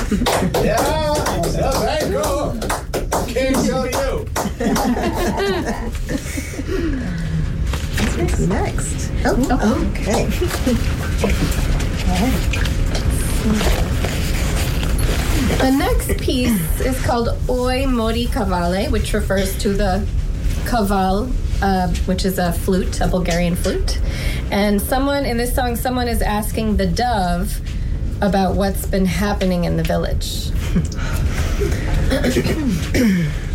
Yeah, very cool. Can't show you. What's next? Oh, okay. The next piece is called Oi Mori Cavale, which refers to the kaval, which is a flute, a Bulgarian flute. And in this song, someone is asking the dove about what's been happening in the village.